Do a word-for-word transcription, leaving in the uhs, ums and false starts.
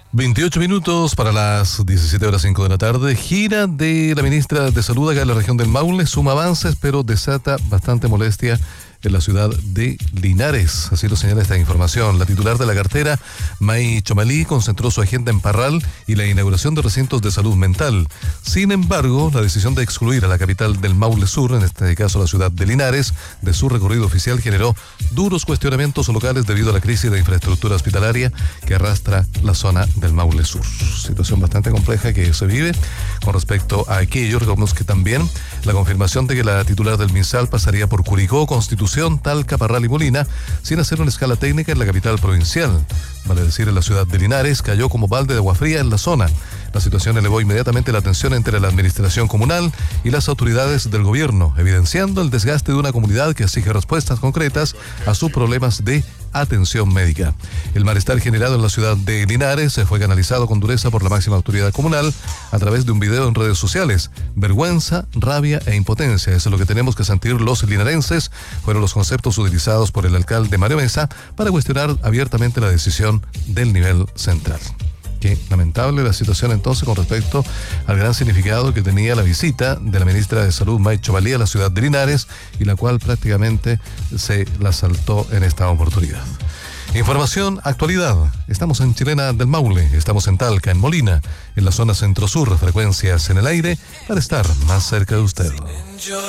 veintiocho minutos para las diecisiete horas cinco de la tarde. Gira de la ministra de Salud acá en la región del Maule suma avances, pero desata bastante molestia en la ciudad de Linares. Así lo señala esta información. La titular de la cartera, May Chomalí, concentró su agenda en Parral y la inauguración de recintos de salud mental. Sin embargo, la decisión de excluir a la capital del Maule Sur, en este caso la ciudad de Linares, de su recorrido oficial generó duros cuestionamientos locales debido a la crisis de infraestructura hospitalaria que arrastra la zona del Maule Sur. Situación bastante compleja que se vive con respecto a aquello. Recordemos que también la confirmación de que la titular del MinSal pasaría por Curicó, Constitución, Talca, Parral y Molina, sin hacer una escala técnica en la capital provincial. Vale decir, en la ciudad de Linares cayó como balde de agua fría en la zona. La situación elevó inmediatamente la tensión entre la administración comunal y las autoridades del gobierno, evidenciando el desgaste de una comunidad que exige respuestas concretas a sus problemas de atención médica. El malestar generado en la ciudad de Linares fue canalizado con dureza por la máxima autoridad comunal a través de un video en redes sociales. Vergüenza, rabia e impotencia, eso es lo que tenemos que sentir los linarenses, fueron los conceptos utilizados por el alcalde Mario Mesa para cuestionar abiertamente la decisión del nivel central. Qué lamentable la situación entonces con respecto al gran significado que tenía la visita de la ministra de Salud, May Chomalí, a la ciudad de Linares, y la cual prácticamente se la saltó en esta oportunidad. Información, actualidad. Estamos en Chilena del Maule, estamos en Talca, en Molina, en la zona centro-sur, frecuencias en el aire, para estar más cerca de usted.